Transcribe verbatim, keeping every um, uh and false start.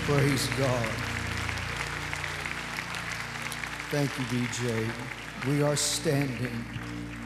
Praise God. Thank you, D J. We are standing